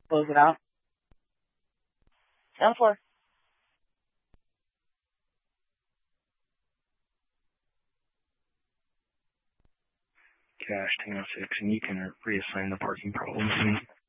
Close it out. Down the floor. Cash 1006, and you can reassign the parking problem to me.